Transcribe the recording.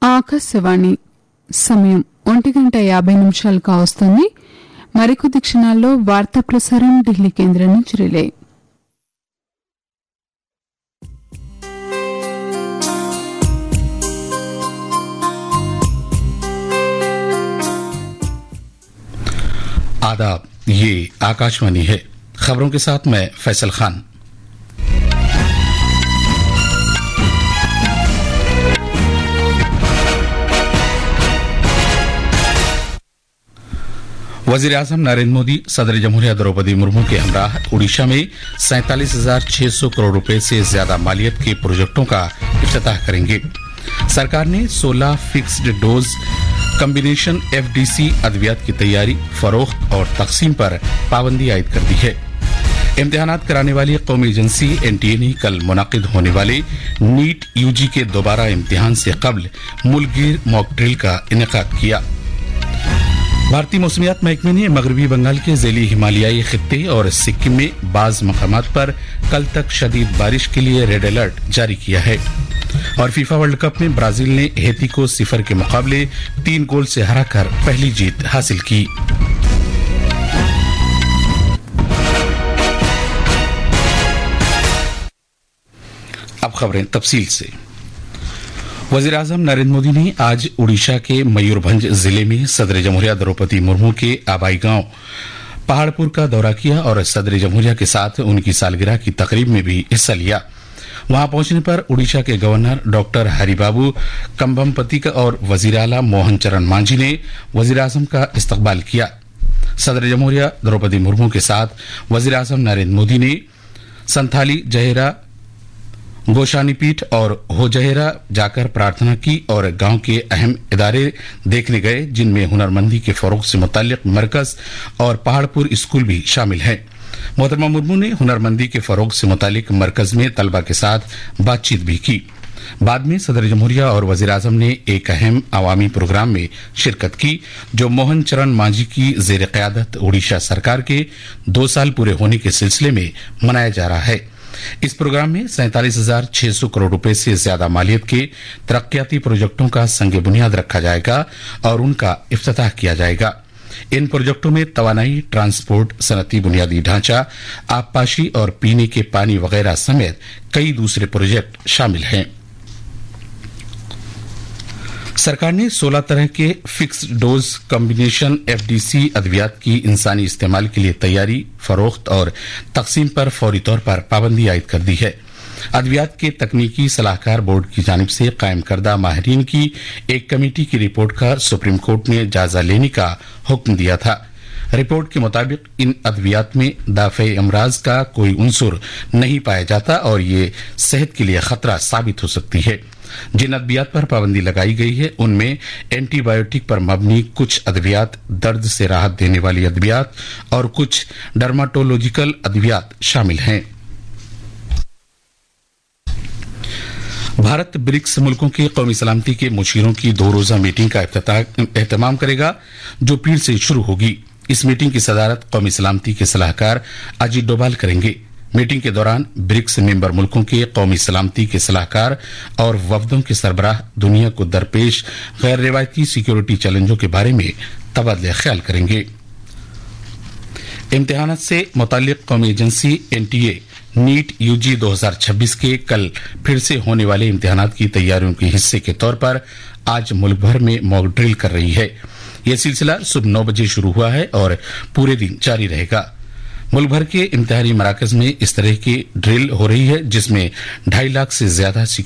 ఆకాశవాణి సమయం 1:50 కావస్తోంది. మరికొద్ది క్షణాల్లో వార్తా ప్రసారం ఢిల్లీ కేంద్రం నుంచి రిలే. आदाब, ये आकाशवाणी है। खबरों के साथ मैं फैसल खान। वज़ीर-ए-आज़म नरेंद्र मोदी सदर जमहूरिया द्रौपदी मुर्मू के हमराह उड़ीसा में 47,600 करोड़ रुपए से ज्यादा मालियत के प्रोजेक्टों का इफ्तिताह करेंगे। सरकार ने 16 फिक्स्ड डोज कम्बिनेशन एफडीसी अद्वियात की तैयारी, फरोख्त और तकसीम पर पाबंदी आयद कर दी है। इम्तिहानात कराने वाली कौमी एजेंसी एनटीए ने कल मुनाकिद होने वाले नीट यूजी के दोबारा इम्तिहान से कबल मुल्कगीर मॉक ड्रिल का इनेकाद किया। भारतीय मौसमियात महकमे ने मगरबी बंगाल के ज़ैली हिमालयाई खित्ते और सिक्किम में बाज मकामात पर कल तक शदीद बारिश के लिए रेड अलर्ट जारी किया है। और फीफा वर्ल्ड कप में ब्राजील ने हेती को 0 के मुकाबले 3 गोल से हराकर पहली जीत हासिल की। अब खबरें तफसील से। वज़ीर-ए-आज़म नरेंद्र मोदी ने आज उड़ीसा के मयूरभंज जिले में सदर जमहूरिया द्रौपदी मुर्मू के आबाई गांव पहाड़पुर का दौरा किया और सदर जमहूरिया के साथ उनकी सालगिरह की तकरीब में भी हिस्सा लिया। वहां पहुंचने पर उड़ीसा के गवर्नर डॉक्टर हरिबाबू कंभमपति और वजीर आला मोहन चरण मांझी ने वज़ीर-ए-आज़म का इस्तकबाल किया। सदर जमहूरिया द्रौपदी मुर्मू के साथ वज़ीर-ए-आज़म नरेंद्र मोदी ने संथाली जहेरा गोशानी पीठ और होजहेरा जाकर प्रार्थना की और गांव के अहम इदारे देखने गए, जिनमें हुनरमंदी के फरोग से मुताल्लिक मरकज और पहाड़पुर स्कूल भी शामिल हैं। मोहतरमा मुर्मू ने हुनरमंदी के फरोग से मुताल्लिक मरकज में तलबा के साथ बातचीत भी की। बाद में सदर जमहूरिया और वज़ीर-ए-आज़म ने एक अहम अवामी प्रोग्राम में शिरकत की, जो मोहन चरण मांझी की ज़ेर क़यादत उड़ीसा सरकार के 2 साल पूरे होने के सिलसिले में मनाया जा रहा है। इस प्रोग्राम में 47,600 करोड़ रुपए से ज्यादा मालियत के तरक्याती प्रोजेक्टों का संग बुनियाद रखा जाएगा और उनका इफ्तिताह किया जाएगा। इन प्रोजेक्टों में तवानाई, ट्रांसपोर्ट, सनती बुनियादी ढांचा, आबपाशी और पीने के पानी वगैरह समेत कई दूसरे प्रोजेक्ट शामिल हैं। सरकार ने 16 तरह के फिक्स्ड डोज कम्बिनेशन एफडीसी अद्वियात की इंसानी इस्तेमाल के लिए तैयारी, फरोख्त और तकसीम पर फौरी तौर पर पाबंदी आयद कर दी है। अद्वियात के तकनीकी सलाहकार बोर्ड की जानिब से कायम करदा माहिरीन की एक कमेटी की रिपोर्ट का सुप्रीम कोर्ट ने जायजा लेने का हुक्म दिया था। रिपोर्ट के मुताबिक इन अद्वियात में दाफ़े अमराज का कोई उनसुर नहीं पाया जाता और ये सेहत के लिए खतरा साबित हो सकती है। जिन अद्वियात पर पाबंदी लगाई गई है उनमें एंटीबायोटिक पर मबनी कुछ अद्वियात, दर्द से राहत देने वाली अद्वियात और कुछ डर्माटोलॉजिकल अद्वियात शामिल हैं। भारत ब्रिक्स मुल्कों के कौमी सलामती के मुशीरों की 2 रोजा मीटिंग का एहतमाम करेगा, जो पीर से शुरू होगी। इस मीटिंग की सदारत कौमी सलामती के सलाहकार अजीत डोभाल करेंगे। मीटिंग के दौरान ब्रिक्स मेंबर मुल्कों के कौमी सलामती के सलाहकार और वफदों के सरबराह दुनिया को दरपेश गैर रिवायती सिक्योरिटी चैलेंजों के बारे में तबादला ख्याल करेंगे। इम्तिहानात से मुताल्लिक कौमी एजेंसी एनटीए नीट यूजी 2026 के कल फिर से होने वाले इम्तिहानात की तैयारियों के हिस्से के तौर पर आज मुल्क भर में मॉक ड्रिल कर रही है। यह सिलसिला सुबह 9 बजे शुरू हुआ है और पूरे दिन जारी रहेगा। मुल्क भर के इम्तिहानी मराकज में इस तरह की ड्रिल हो रही है, जिसमें 2.5 लाख से ज्यादा